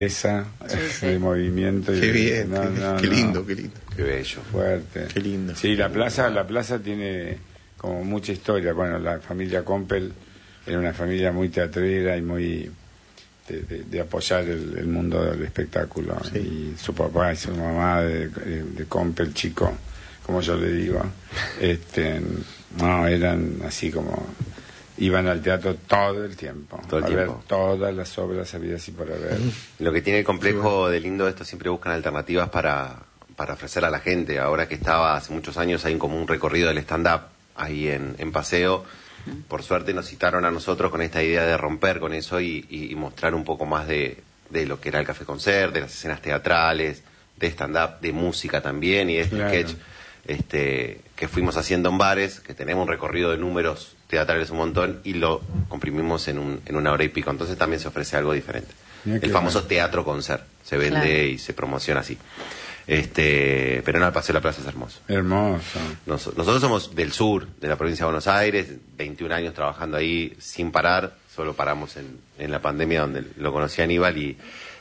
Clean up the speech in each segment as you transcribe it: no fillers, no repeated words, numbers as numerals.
esa Sí, sí. de movimiento. Qué bien, qué lindo, no, qué lindo. Qué bello. fuerte. Qué lindo. Sí, la plaza tiene como mucha historia. Bueno, la familia Compel era una familia muy teatrera y muy de apoyar el mundo del espectáculo. Sí. Y su papá y su mamá de Compel, chico, como yo le digo, no, eran así como... Iban al teatro todo el tiempo. Todo el a tiempo. ver todas las obras habidas y por haber. Lo que tiene el complejo de lindo esto, siempre buscan alternativas para ofrecer a la gente. Ahora que estaba hace muchos años, hay como un recorrido del stand-up ahí en Paseo. Por suerte nos citaron a nosotros con esta idea de romper con eso y mostrar un poco más de lo que era el Café Concert, de las escenas teatrales, de stand-up, de música también, y de este Claro. sketch que fuimos haciendo en bares, que tenemos un recorrido de números teatrales un montón, y lo comprimimos en una hora y pico. Entonces también se ofrece algo diferente. Mira qué El famoso bueno. teatro concert se vende Claro. y se promociona así. Pero no, el Paseo de la Plaza es hermoso. Hermoso. Nosotros somos del sur, de la provincia de Buenos Aires, 21 años trabajando ahí sin parar. Solo paramos en la pandemia, donde lo conocí a Aníbal, y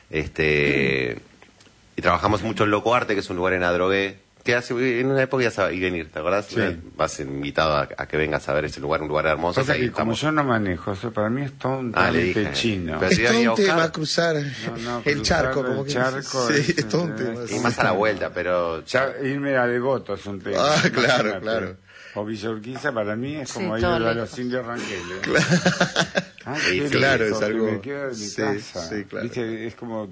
trabajamos mucho en Loco Arte, que es un lugar en Adrogué, que hace en una época ya sabía venir, ¿te acordás? Sí. Vas invitado a que vengas a ver ese lugar, un lugar hermoso. Pasa que ahí que como estamos. yo no manejo, eso para mí es todo un Ah, le trámite dije. chino. Pero si Es todo iba a un tema buscar. cruzar No, el charco, cruzar como el que charco sí, es todo un tema. Y más a la vuelta, pero... Ya irme a Devoto es un tema. Ah, claro, Imagínate. claro. O Villa Urquiza para mí es como Sí, ir todo a lejos. los indios ranqueles. Ah, Sí, qué claro, lejos, es algo- que me quedo en mi sí, casa. sí, claro. ¿Viste? Es como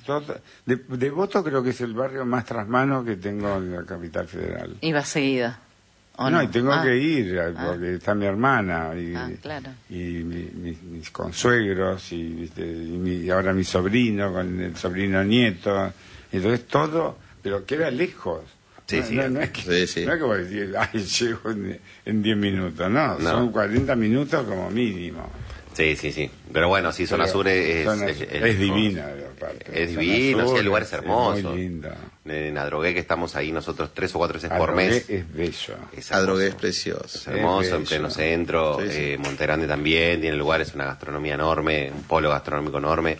Devoto creo que es el barrio más trasmano que tengo en la capital federal. Iba seguida. ¿O No, no? y tengo Ah, que ir porque está mi hermana y, claro. y mis consuegros y ahora mi sobrino con el sobrino nieto. Entonces todo, pero queda lejos. Sí, sí. No es que, Sí, sí. no es que vos decís, ay, llego en 10 minutos, no, No. son 40 minutos como mínimo. Sí, sí, sí. Pero bueno, sí, Zona Sur es divina, aparte. Es Zona divino, Sur sí, el lugar es hermoso. muy linda. En Adrogué, que estamos ahí nosotros 3 o 4 veces por Adrogué mes. es bello. Es Adrogué es hermoso. precioso. Es hermoso, Es en bello. pleno centro. Sí, sí. Montegrande también tiene lugares, una gastronomía enorme, un polo gastronómico enorme.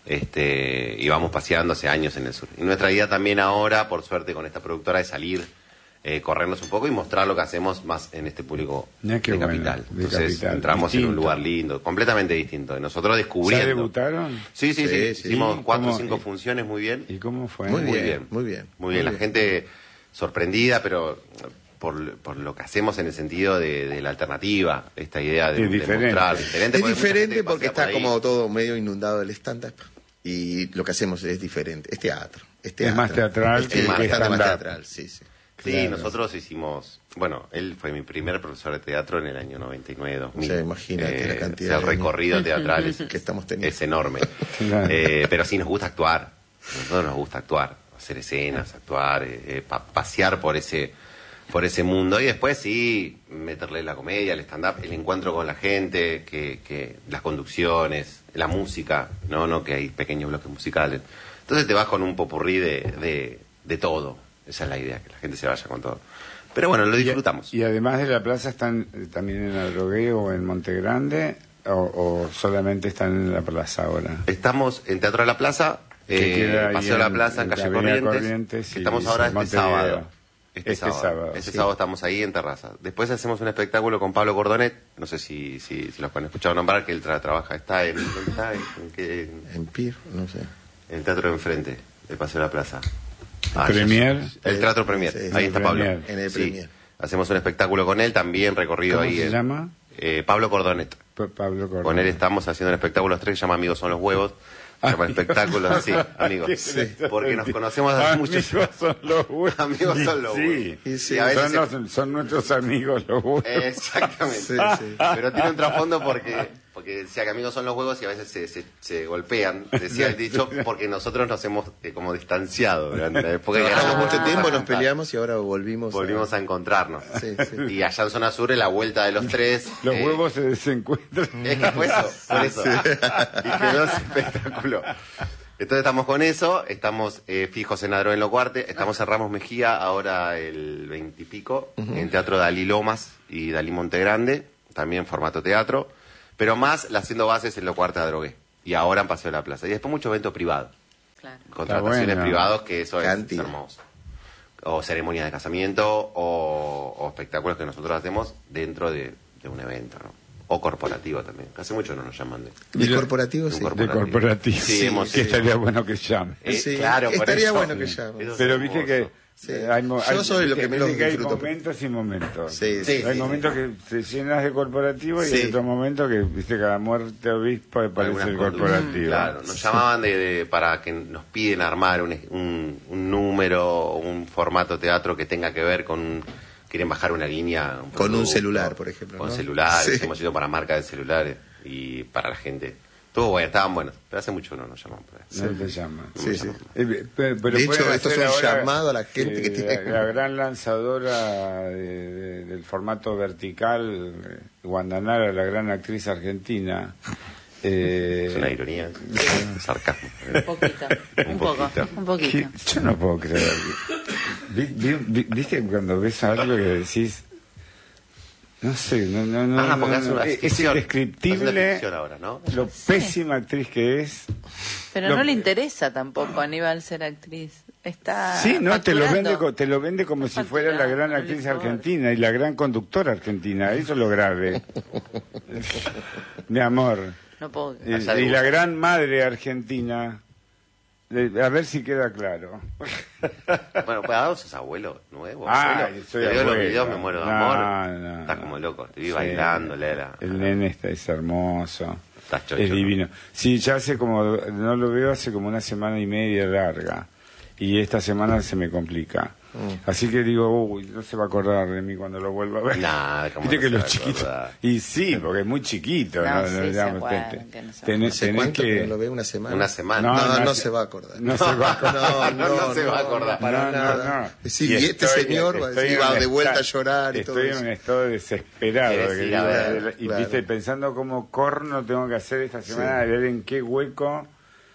Y vamos paseando hace años en el sur. Y nuestra idea también ahora, por suerte, con esta productora, es salir, corrernos un poco y mostrar lo que hacemos más en este público Mirá qué de bueno, capital. de Entonces capital, entramos en un distinto. lugar lindo, completamente distinto. Nosotros ¿Ya descubriendo. debutaron? Sí, sí, sí. Sí, sí. Hicimos ¿Y 4 o cómo- 5 funciones muy bien. ¿Y cómo fue? Muy Muy bien, bien. muy bien. Muy bien, la gente sorprendida, pero por lo que hacemos en el sentido de la alternativa, esta idea de, Es diferente. mostrar. Es porque hay mucha gente diferente que porque pasea por está ahí. como todo medio inundado del stand-up. Y lo que hacemos es diferente. Es teatro. Es más teatral Es que bastante más stand-up. teatral, sí, sí. Sí, Claro. nosotros hicimos... Bueno, él fue mi primer profesor de teatro en el año 99-2000. O sea, imagínate la cantidad o sea, el de años recorrido teatral que estamos teniendo. es enorme. Claro. Pero sí, nos gusta actuar. A nosotros nos gusta actuar. Hacer escenas, actuar, pasear por ese mundo. Y después sí, meterle la comedia, el stand-up, el encuentro con la gente, que las conducciones, la música, no que hay pequeños bloques musicales. Entonces te vas con un popurrí de todo. Esa es la idea, que la gente se vaya con todo. Pero bueno, lo disfrutamos. Y además de la plaza, ¿están también en Adrogué o en Montegrande? ¿O solamente están en la plaza ahora? Estamos en Teatro de la Plaza, Que queda ahí Paseo de la en- Plaza, en en Calle Avenida Corrientes. Corrientes Que y estamos ahora este Montevideo. sábado. Este sábado, Este sí. sábado estamos ahí en Terraza. Después hacemos un espectáculo con Pablo Cordonet. No sé si los han escuchado nombrar, que él trabaja. Está en En Pir, no sé. el teatro de enfrente, del Paseo de la Plaza. Premier. El Teatro Premier. Sí, Ahí sí, está Premier. Pablo. En el Sí. Premier. Hacemos un espectáculo con él, también recorrido ¿Cómo ahí. se llama? Pablo Cordonet. Pablo Cordón. Con él estamos haciendo un espectáculo los 3 que se llama Amigos son los huevos. Se llama el espectáculo, sí, amigos. Sí. Porque nos conocemos hace muchos Amigos son los buenos. Amigos son los Sí. buenos. Y sí, Y a veces Son nuestros amigos los buenos. Exactamente. Sí, sí. Pero tiene un trasfondo porque decía que amigos son los huevos y a veces se golpean, decía el dicho, porque nosotros nos hemos como distanciado durante la época. Y ahora Trabajamos nos mucho volvimos tiempo, a nos juntar. peleamos y ahora volvimos A encontrarnos. Sí, sí. Y allá en Zona Sur, en la vuelta de los 3. Los huevos se desencuentran. Es que fue eso, por eso. Y quedó ese espectáculo. Entonces estamos con eso, estamos fijos en Adrogué en Loco Arte, estamos en Ramos Mejía ahora el 20 y pico, en Teatro Dalí Lomas y Dalí Montegrande, también formato teatro, pero más haciendo bases en Loco Arte de Adrogué, y ahora en Paseo de la Plaza. Y después mucho evento privado. Claro. Contrataciones Está bueno. privados, que eso Cantidad. es hermoso. O ceremonias de casamiento, o espectáculos que nosotros hacemos dentro de un evento, ¿no? O corporativo también. Hace mucho no nos llaman De corporativo, de sí. un De corporativo. Sí, hemos que hecho. estaría bueno que llame. Sí, claro, por estaría eso. bueno que llame. Eso es Pero viste hermoso. que Sí. hay, Yo soy lo que menos viste que hay disfruto. momentos y momentos. Sí, sí, hay sí, momentos que te llenas de corporativo y Sí. hay otros momentos que viste cada muerte obispo parece Algunas el conductas. corporativo. Claro, nos llamaban para que nos piden armar un número o un formato teatro que tenga que ver con... Quieren bajar una línea. Con un producto, celular, por ejemplo, Con ¿no? celulares, Sí. hemos ido para marcas de celulares y para la gente. Estuvo bueno, estaban buenos, pero hace mucho no nos llaman para eso. No te llaman. Sí, sí. Pero De hecho, pueden esto es hacer un ahora, llamado a la gente que tiene- La gran lanzadora del formato vertical, Guandanara, la gran actriz argentina. Es una ironía, un sarcasmo. Un poquito. Un poco. Un poquito. que yo no puedo creer. ¿Viste cuando ves algo que decís? No sé, no, Porque hace una es ficción. Hace indescriptible una ficción ahora, ¿no? lo pésima actriz que es. Pero no le interesa tampoco a Aníbal ser actriz. Está Sí, no, te facturando. lo vende como Está si fuera la gran facturando, actriz por favor. argentina y la gran conductora argentina. Eso es lo grave. Mi amor. No puedo. Y, Allá de y la gusto. gran madre argentina. A ver si queda claro. Bueno, pues ahora sos abuelo nuevo. Ah, abuelo. soy Te veo los abuelo. videos, me muero de No, amor. no, Estás no. como loco, te vi Sí. bailando, El nene es hermoso. Estás chocho, Es ¿no? divino. Sí, ya hace como, no lo veo hace como una semana y media larga. Y esta semana se me complica. Así que digo, uy, no se va a acordar de mí cuando lo vuelva a ver. Nah, ¿cómo Viste no que se los va a chiquitos. acordar? Y sí, porque es muy chiquito. No, ¿no? sí, se Digamos, acuerdan, que no se tenés- ¿Hace tenés cuánto que- que no lo ve? ¿Una semana? Una semana. No se va a acordar. No se va a acordar. No se va a acordar. Para nada. Sí, y este estoy- señor va a estoy decir, en va un de vuelta a estado- llorar y todo Estoy en eso. un estado desesperado. Querés que ir a digo, ver, y claro. viste, pensando cómo corno tengo que hacer esta semana, de ver en qué hueco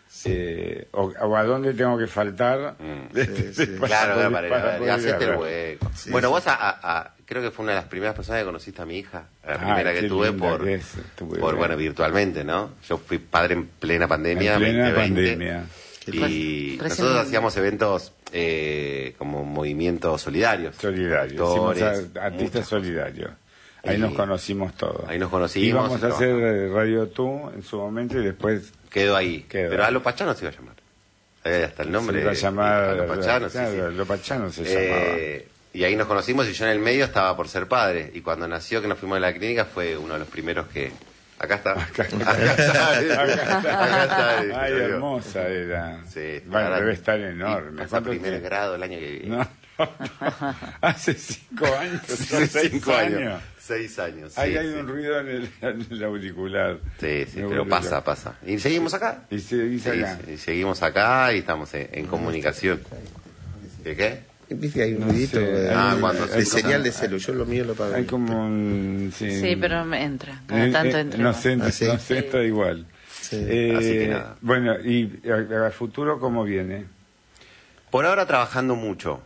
o a dónde tengo que faltar. sí. Claro, para para poder hacerte el agarrar. hueco. Sí, Bueno, sí. vos creo que fue una de las primeras personas que conociste a mi hija, la Ah, primera que qué tuve linda por, que es, tuve, por bueno, virtualmente, ¿no? Yo fui padre en plena pandemia, En plena 2020, pandemia. y Recién- nosotros hacíamos eventos como movimientos solidarios. Solidarios, Actores, hicimos artistas muchas solidarios. Ahí Y- nos conocimos todos. Ahí nos conocimos. Íbamos y a hacer trabajamos. Radio Tú en su momento y después Quedó ahí. Quedó. Pero a Lo Pachano se iba a llamar. Ahí hasta el nombre. se iba a llamar A Lo Pachano, sí, claro, sí. Lo Pachano se llamaba. Y ahí nos conocimos y yo en el medio estaba por ser padre. Y cuando nació, que nos fuimos a la clínica, fue uno de los primeros que... Acá está. Acá está. Acá está. Ay, hermosa era. Sí, Bueno, ahora- debe estar y enorme. pasa ¿Cuánto primer tiene? grado el año que viene. No, no. Hace 5 años, son 5 6 años. 6 años. Ahí sí, hay sí. un ruido en el auricular. Sí, sí, Me pero vuelve pasa, loco. pasa. Y seguimos acá. Y seguís Sí, acá. sí, seguimos acá y estamos en comunicación. ¿Qué? Viste, hay un ruidito sé, de, Ah, cuando de se- señal de celu. Yo lo mío lo pago. Hay como un... Sí, pero me entra. Cada tanto entra. no sé, Ah, sí. no sé, está igual. Sí. Así que nada. Bueno, y al futuro, ¿cómo viene? Por ahora trabajando mucho.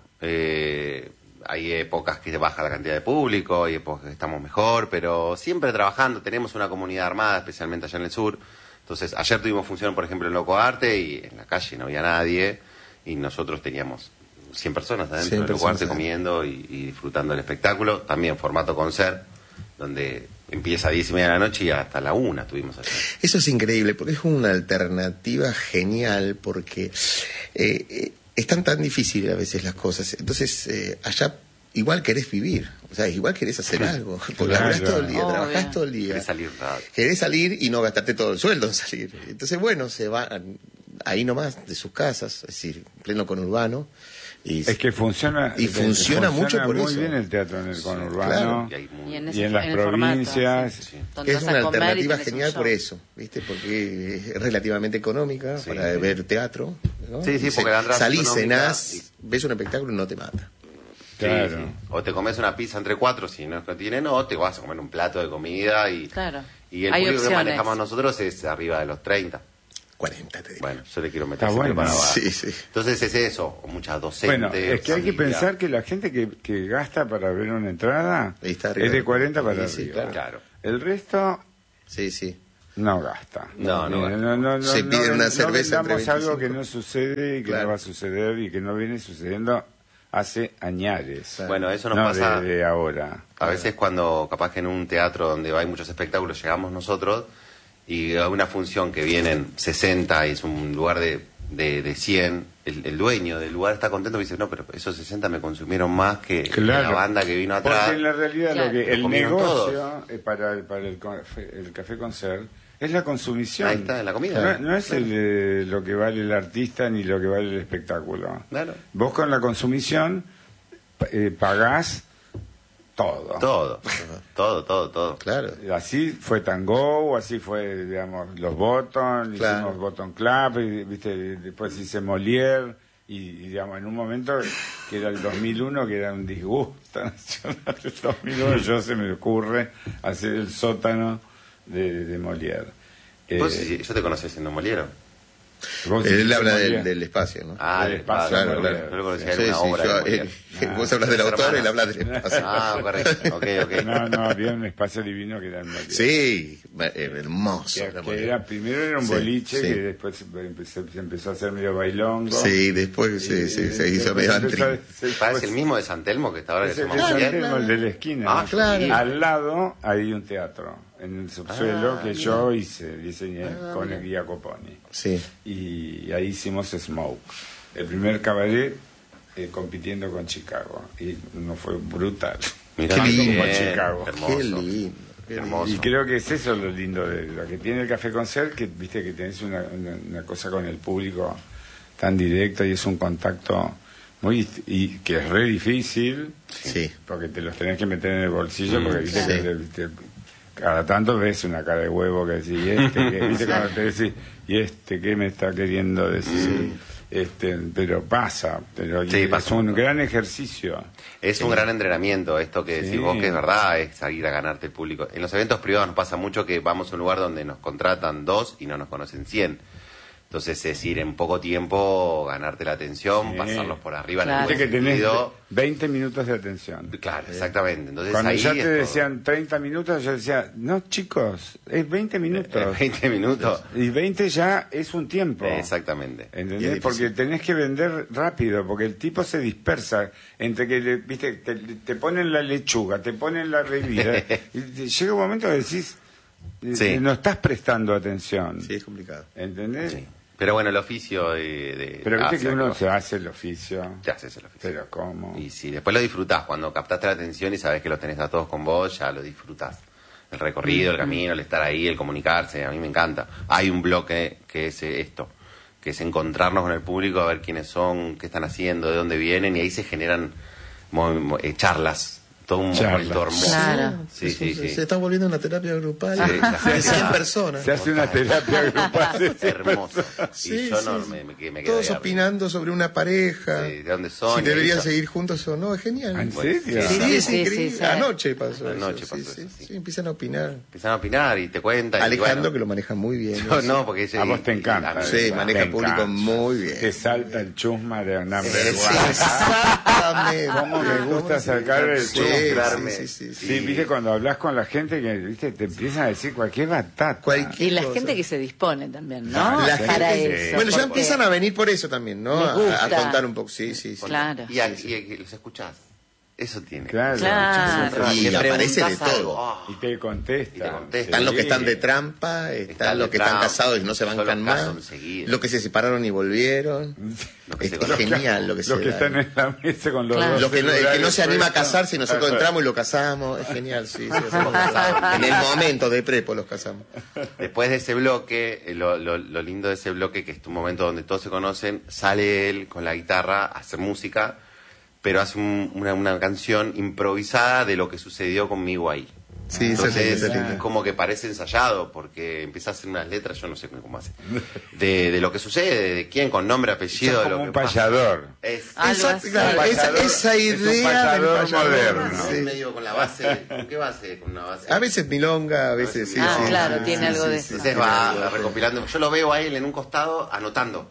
Hay épocas que baja la cantidad de público, hay épocas que estamos mejor, pero siempre trabajando. Tenemos una comunidad armada, especialmente allá en el sur. Entonces, ayer tuvimos función, por ejemplo, en Loco Arte y en la calle no había nadie y nosotros teníamos 100 personas adentro 100 del Loco Arte personas. comiendo y disfrutando del espectáculo. También formato concert, donde empieza a 10:30 de la noche y hasta la 1 estuvimos allá. Eso es increíble, porque es una alternativa genial, porque están tan difíciles a veces las cosas. Entonces, allá igual querés vivir, o sea, igual querés hacer algo, porque Claro. laburás todo el día, Obvio. trabajás todo el día. Querés salir rápido. Querés salir y no gastarte todo el sueldo en salir. Entonces, bueno, se van ahí nomás de sus casas, es decir, en pleno conurbano. Y Es que funciona... Y funciona mucho por muy eso. bien el teatro en el conurbano. claro. Y hay muy- Y en, Y en las el formato, provincias. sí. Donde es vas una a comer y alternativa tenés un genial show. por eso, ¿viste? Porque es relativamente económica Sí. para ver teatro. ¿no? Sí, sí, Y porque la entrada es salís, económica cenás, y- ves un espectáculo y no te mata. Claro. Sí, sí. O te comes una pizza entre 4 si no es que tienen, o te vas a comer un plato de comida y, Claro. y el Hay público que opciones. manejamos nosotros es arriba de los 30. 40 te digo. Bueno, yo le quiero meter Está siempre bueno. para abajo. Sí, sí. Entonces es eso, o muchas docentes. Bueno, es que hay que familia. pensar que la gente que gasta para ver una entrada Ahí está arriba. es de 40 para Sí, sí, arriba. claro. Claro. El resto, Sí, sí. no gasta. No. Se pide una cerveza no vendamos entre algo 25. que no sucede y que Claro. no va a suceder y que no viene sucediendo hace añares. Bueno, eso nos no pasa de ahora. a veces cuando capaz que en un teatro donde hay muchos espectáculos llegamos nosotros y a una función que vienen 60 y es un lugar de 100, el dueño del lugar está contento y dice, no, pero esos 60 me consumieron más que la banda que vino atrás. Porque en la realidad Claro. el Comieron negocio para el café concert es la consumición. Ahí está, la comida. No es lo que vale el artista ni lo que vale el espectáculo. Claro. Vos con la consumición pagás todo. Todo. Claro. Así fue Tango, así fue, digamos, los Bottom, Claro. hicimos Bottom Club, y, ¿viste? Después hice Molière, y, digamos, en un momento que era el 2001, que era un disgusto nacional, el 2001 se me ocurre hacer el sótano de Molière. Yo te conocí siendo Moliero. Vos Él hiciste habla Molière. del espacio, ¿no? Ah, Del del espacio, espacio, claro. Yo lo conocía en Sí, una sí, obra de Molière. vos hablas del Mis autor y él hermanas. habla del espacio. Ah, correcto. Ok. No, había un espacio divino que era en Molière. Sí, hermoso. la Que Molière. era, primero era un Sí, boliche, sí. que después se empezó a hacer medio bailongo. Sí, después se hizo medio antri. Parece el mismo de San Telmo que está ahora que Es se el llama de San Molière. Telmo, el de la esquina. Ah, ¿no? claro. Al lado hay un teatro, en el subsuelo, que yo diseñé con el guía Coponi. Sí. Y ahí hicimos Smoke, el primer cabaret compitiendo con Chicago. Y no fue brutal. Mirá, Qué Tanto lindo. como Chicago. Hermoso. Qué lindo. Hermoso. Y creo que es eso lo lindo de lo que tiene el Café Concert, que viste que tenés una cosa con el público tan directa y es un contacto y que es re difícil, Sí. porque te los tenés que meter en el bolsillo, porque viste sí. que cada tanto ves una cara de huevo que decís, ¿y este qué? ¿Viste cuando te decís, ¿y este qué me está queriendo decir? Pero pasa, Sí, es pasa un mucho. gran ejercicio. Es un gran entrenamiento esto que decís Sí. vos, que es verdad, es salir a ganarte el público. En los eventos privados nos pasa mucho que vamos a un lugar donde nos contratan 2 y no nos conocen 100. Entonces es ir en poco tiempo, ganarte la atención, Sí. pasarlos por arriba Claro. en el Viste que buen tenés sentido. 20 minutos de atención. Claro, exactamente. Entonces Cuando ahí ya es te todo. decían 30 minutos, yo decía, no chicos, es 20 minutos. 20 minutos. Y 20 ya es un tiempo. Exactamente. Y es ¿Entendés? difícil. Porque tenés que vender rápido, porque el tipo se dispersa entre que viste, te ponen la lechuga, te ponen la bebida. Y llega un momento que decís, Sí. no estás prestando atención. Sí, es complicado. ¿Entendés? Sí. Pero bueno, el oficio de Pero viste que uno hacerlo, se hace el oficio. te haces el oficio. Pero ¿cómo? Y si después lo disfrutás, cuando captaste la atención y sabes que los tenés a todos con vos, ya lo disfrutás. El recorrido, el camino, el estar ahí, el comunicarse, a mí me encanta. Hay un bloque que es esto, que es encontrarnos con el público, a ver quiénes son, qué están haciendo, de dónde vienen, y ahí se generan charlas, todo un Charlas. momento hermoso. Claro. Sí, sí, sí. Se está volviendo una terapia grupal Sí, de 100 sí. personas. Se hace una terapia grupal. de ese Hermoso. Sí, Y yo sí, no, sí. me quedé Todos ahí opinando sobre una pareja. arriba. Sí, de dónde son. Si y deberían eso. seguir juntos o no, es genial. ¿En Bueno, serio? Sí, Sí, es sí, increíble. sí, sí. Anoche pasó Anoche eso. pasó sí, eso, sí, sí. empiezan a opinar. Empiezan a opinar y te cuentan. y Alejandro, bueno, que lo maneja muy bien. yo no, porque A vos te encanta. a mí Sí, me encanta. maneja Te el público encanta. muy bien. Te salta el chusma de una Sí, vergüenza. exactamente. ¿Cómo me gusta sacar el Sí, chusma? sí. Sí, viste, cuando hablas con la gente, que viste, te empiezan a decir cualquier batata. Cualquier Y la cosa. gente que se dispone también, ¿no? La Para gente- eso. Bueno, ya porque- empiezan a venir por eso también, ¿no? Les A gusta. contar un poco. Sí. Claro. Y los escuchás. Eso tiene. Claro. Claro. Y Le aparece de preguntás todo. algo. Y te contesta. Y te contesta. Están los que están de trampa, están los que están casados y no se bancan Son los más, casos enseguida. los que se separaron y volvieron. Los que Es se genial lo que se Los que da. están en la mesa con los Claro. dos Lo que no, el que no celulares se anima a puestos. casarse y nosotros entramos y lo casamos. Es genial, sí. Hacemos casados. En el momento de prepo los casamos. Después de ese bloque, lo lindo de ese bloque, que es un momento donde todos se conocen, sale él con la guitarra a hacer música, pero hace una canción improvisada de lo que sucedió conmigo ahí. Sí, eso es Entonces, lindo, es como que parece ensayado, porque empieza a hacer unas letras, yo no sé cómo hace, de lo que sucede, de quién, con nombre, apellido, Sos de lo como un que pasa. payador. Es, Algo Exacto, así. claro, esa Es un idea payador del payador, moderno. sí. medio con la base, ¿con qué base? Con una base. A veces milonga, a veces sí. Ah, sí, claro, sí, tiene sí, algo sí, de sí, eso. Entonces sí, va tiene algo. recopilando. Yo lo veo a él en un costado anotando.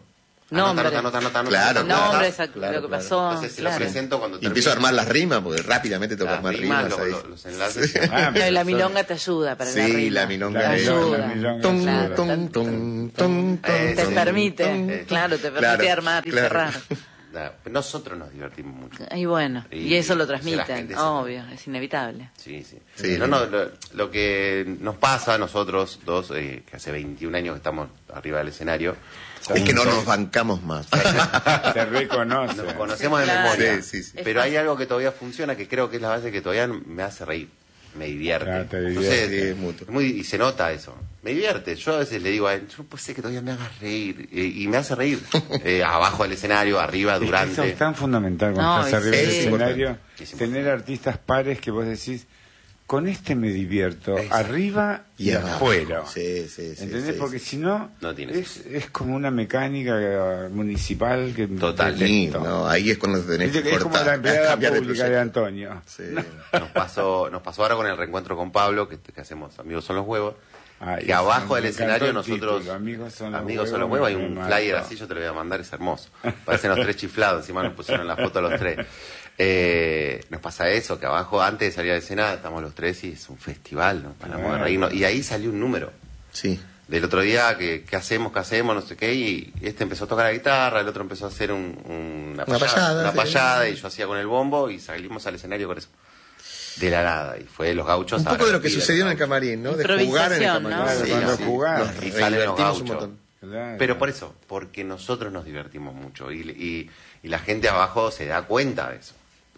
Nombre. Anota. Claro, Nombre, claro, lo que pasó. Entonces se claro. lo presento cuando Y empiezo a armar las rimas, porque rápidamente tengo que armar rimas ahí. los enlaces. No, y la milonga te ayuda para la Sí, rima. la milonga Te es- ayuda. la milonga Tum, Claro. tum, tum, tum, Te tum, permite, tum. claro, te permite Claro, armar y claro. cerrar. Nosotros nos divertimos mucho. Y bueno, y eso lo la transmiten, gente se- obvio, es inevitable. Sí. Sí, Lo que nos pasa a nosotros dos, que hace 21 años que estamos arriba del escenario, Es que no nos bancamos más. Te reconoce. nos conocemos de Claro. memoria. Sí. Pero hay algo que todavía funciona, que creo que es la base que todavía me hace reír, me divierte. Claro, te Entonces, divierte. Sí, es mutuo. y se nota eso. Me divierte. Yo a veces le digo a él, yo no puede ser que todavía me hagas reír. Y me hace reír. Abajo del escenario, arriba, Eso durante. es tan fundamental cuando No, estás arriba sí. del Es escenario, Es tener artistas pares que vos decís, con este me divierto, Exacto. arriba y abajo. afuera. Sí. ¿Entendés? sí, Porque sí. si no, No tiene es como una mecánica municipal que Total. Sí, detesto. no, ahí es cuando tenés Viste que que es como la cortar, empleada cambiar de pública de proyecto. Antonio. Sí. Nos pasó ahora con el reencuentro con Pablo, que hacemos Amigos son los huevos. Ay, Que abajo me del encantó escenario el nosotros... título, Amigos son los son los huevos. Hay me un mató. flyer así, yo te lo voy a mandar, es hermoso. Parecen los tres chiflados, encima nos pusieron la foto los tres. Nos pasa eso, que abajo, antes de salir a la escena, estamos los tres y es un festival, ¿no? Paramos de Claro. reírnos. Y ahí salió un número. Sí. Del otro día, ¿qué hacemos, no sé qué? Y este empezó a tocar la guitarra, el otro empezó a hacer una payada, sí. payada, y yo hacía con el bombo, y salimos al escenario con eso. De la nada, y fue los gauchos. Un poco de lo que agradecidos, sucedió en el los gauchos. camarín, ¿no? De jugar en el Improvisación, camarín. ¿no? Claro, cuando jugás. Nos Y salen los divertimos un gauchos. montón. Claro. Pero por eso, porque nosotros nos divertimos mucho y la gente abajo se da cuenta de eso.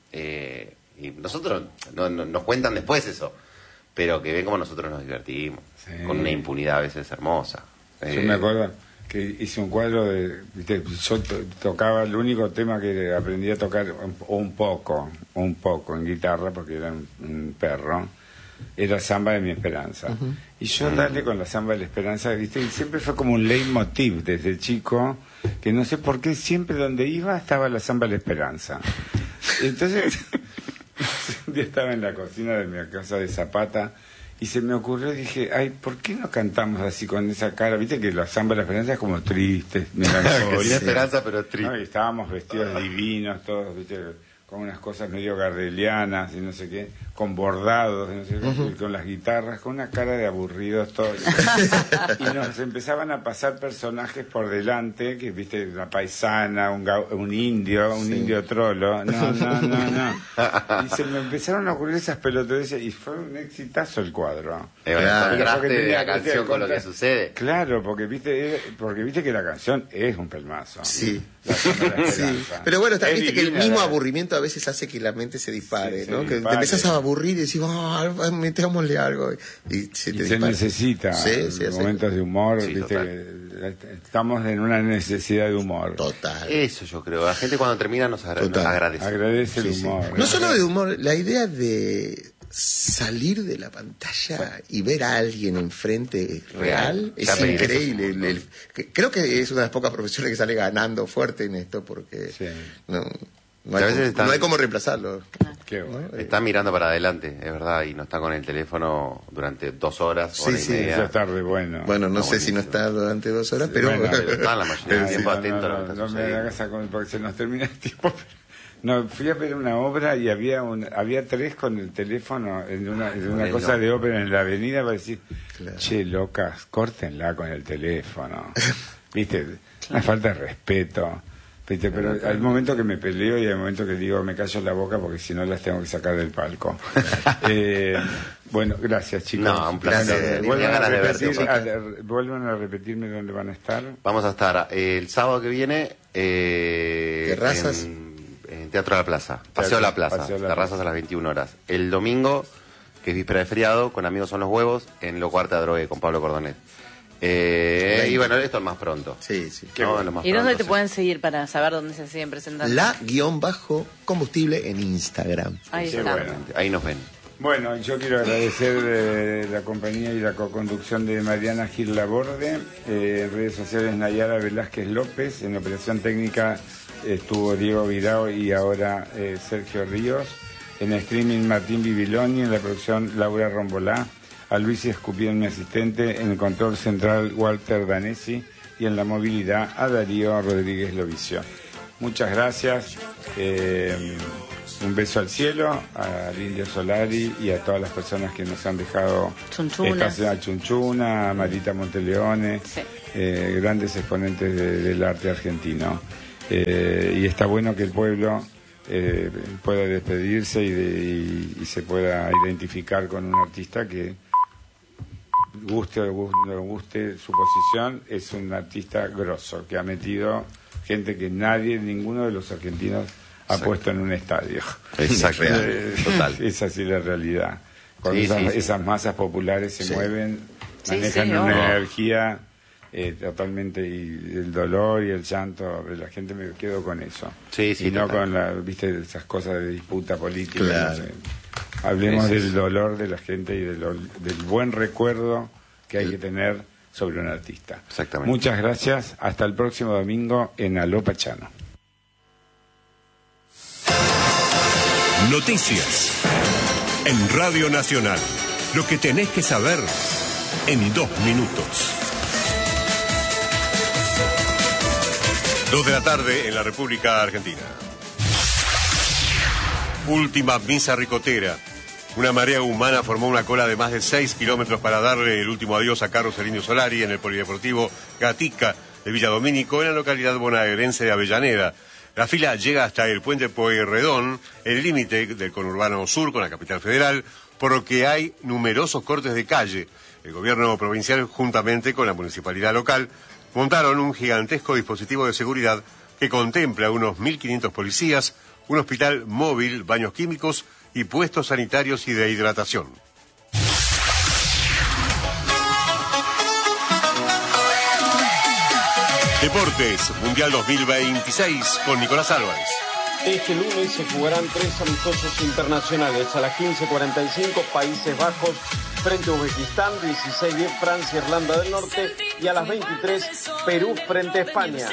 Y nosotros nos cuentan después eso, pero que ven como nosotros nos divertimos, Sí. con una impunidad a veces hermosa. Yo me acuerdo que hice un cuadro de... ¿viste? Yo tocaba, el único tema que aprendí a tocar un poco en guitarra, porque era un perro, era Samba de mi Esperanza. Y yo dale con la Samba de la Esperanza, ¿viste? Y siempre fue como un leitmotiv desde chico, que no sé por qué siempre donde iba estaba la Samba de la Esperanza. Entonces, un día estaba en la cocina de mi casa de Zapata, y se me ocurrió, dije, ay, ¿por qué no cantamos así con esa cara? Viste que la Samba de la Esperanza es como triste, melancólica. Tenía esperanza, pero triste. ¿No? Y estábamos vestidos divinos, todos, ¿viste? Con unas cosas medio gardelianas y no sé qué, con bordados, y no sé qué, y con las guitarras, con una cara de aburridos todos. Y nos empezaban a pasar personajes por delante, que viste, una paisana, un indio trolo. No. Y se me empezaron a ocurrir esas pelotudeces y fue un exitazo el cuadro. Claro. Contraste Porque de tenía la que canción con lo que contar- sucede. Claro, porque viste que la canción es un pelmazo. Sí. La Samba de la Sí, Esperanza. pero bueno, Es viste que el divina mismo la- aburrimiento a veces hace que la mente se dispare, Sí, se ¿no? Que te dispare. empezás a aburrir y decís, metámosle algo. Y se te Y se dispara. necesita Sí, sí, sí. momentos de humor, Sí, ¿viste? total. Estamos en una necesidad de humor. Total. Eso yo creo. La gente cuando termina nos Total. agradece. Agradece el Sí, sí. humor. No solo de humor, la idea de salir de la pantalla y ver a alguien enfrente real Ya es me increíble. interesa. Creo que es una de las pocas profesiones que sale ganando fuerte en esto porque Sí. no, A veces están- no hay cómo reemplazarlo. Qué bueno. Está mirando para adelante, es verdad, y no está con el teléfono durante 2 horas, Sí, hora y sí, media. Eso es tarde bueno. Bueno, no Está sé si no buenísimo. está durante 2 horas, pero... bueno, pero está la mayoría del Ay, tiempo no, atento a lo que está no me sucediendo. hagas porque se nos termina el tiempo. No, fui a ver una obra y había 3 con el teléfono en una Bueno. cosa de ópera en la avenida para decir, Claro. che, locas, córtenla con el teléfono. ¿Viste? Una falta de respeto. ¿Viste? Pero hay momentos que me peleo y hay momentos que digo, me callo la boca porque si no las tengo que sacar del palco. Bueno, gracias, chicos. No, un placer. Gracias. Tenía Vuelvan a ganas de verte, repetir- Oscar. vuelvan a repetirme dónde van a estar. Vamos a estar el sábado que viene Terrazas. en Teatro de la Plaza, Paseo La Plaza, Paseo La terrazas Plaza. a las 21 horas. El domingo, que es víspera de feriado, con Amigos son los huevos, en Lo Cuarta Drogue, con Pablo Cordonet. Y bueno, esto es más pronto. Sí, sí. ¿No? Lo más ¿Y dónde pronto, te sí. pueden seguir para saber dónde se siguen presentando? La-combustible en Instagram. Ahí Qué está. bueno. Ahí nos ven. Bueno, yo quiero agradecer la compañía y la coconducción de Mariana Gil Laborde, en redes sociales Nayara Velázquez López, en operación técnica estuvo Diego Virao y ahora Sergio Ríos, en streaming Martín Bibiloni, en la producción Laura Rombolá, a Luis Escupión, mi asistente, en el control central Walter Danesi, y en la movilidad a Darío Rodríguez Lovicio. Muchas gracias. Un beso al cielo, al Indio Solari y a todas las personas que nos han dejado a Chunchuna, a Marita Monteleone, sí. Grandes exponentes del arte argentino. Y está bueno que el pueblo pueda despedirse y se pueda identificar con un artista que, guste o no guste su posición, es un artista grosso, que ha metido gente que ninguno de los argentinos ha puesto en un estadio. Exacto. Total. Es así la realidad. Cuando esas masas populares se mueven, manejan una energía totalmente, y el dolor y el llanto de la gente, me quedo con eso. Y no con esas cosas de disputa política. Claro. No sé. Hablemos del dolor de la gente y del buen recuerdo que hay que tener sobre un artista. Exactamente. Muchas gracias. Hasta el próximo domingo en Aló Pachano. Noticias en Radio Nacional. Lo que tenés que saber en 2 minutos. 2 de la tarde en la República Argentina. Última misa ricotera. Una marea humana formó una cola de más de 6 kilómetros para darle el último adiós a Carlos el Indio Solari en el Polideportivo Gatica de Villa Domínico, en la localidad bonaerense de Avellaneda. La fila llega hasta el puente Pueyrredón, el límite del conurbano sur con la capital federal, por lo que hay numerosos cortes de calle. El gobierno provincial, juntamente con la municipalidad local, montaron un gigantesco dispositivo de seguridad que contempla unos 1.500 policías, un hospital móvil, baños químicos y puestos sanitarios y de hidratación. Deportes, Mundial 2026 con Nicolás Álvarez. Este lunes se jugarán 3 amistosos internacionales. A las 15:45, Países Bajos frente a Uzbekistán, 16:10, Francia, Irlanda del Norte, y a las 23, Perú frente a España.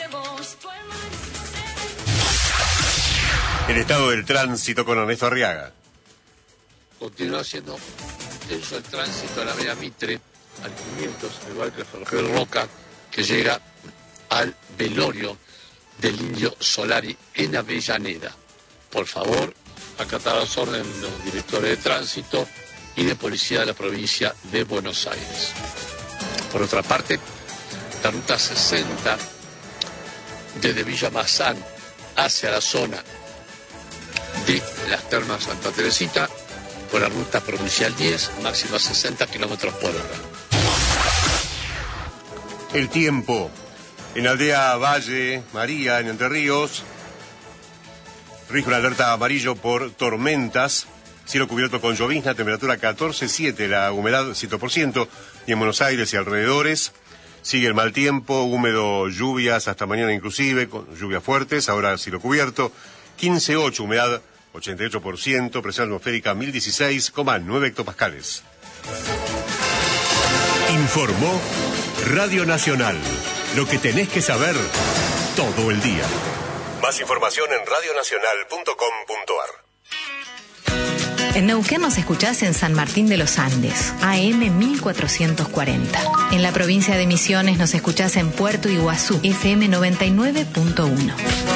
El estado del tránsito con Ernesto Arriaga. Continúa siendo tenso el tránsito a la avenida Mitre, al 500, al igual que el ferrocarril Roca, que llega al velorio del Indio Solari en Avellaneda. Por favor, acatar las órdenes de los directores de tránsito y de policía de la provincia de Buenos Aires. Por otra parte, la ruta 60 desde Villa Mazzán hacia la zona de las Termas Santa Teresita, por la ruta provincial 10, máxima 60 kilómetros por hora. El tiempo. En Aldea Valle María, en Entre Ríos, rige una alerta amarillo por tormentas. Cielo cubierto con llovizna, temperatura 14,7, la humedad 100%. Y en Buenos Aires y alrededores sigue el mal tiempo, húmedo, lluvias hasta mañana inclusive, con lluvias fuertes, ahora cielo cubierto. 15,8, humedad 88%, presión atmosférica 1016,9 hectopascales. Informó Radio Nacional. Lo que tenés que saber todo el día. Más información en radionacional.com.ar. En Neuquén nos escuchás en San Martín de los Andes, AM 1440. En la provincia de Misiones nos escuchás en Puerto Iguazú, FM 99.1.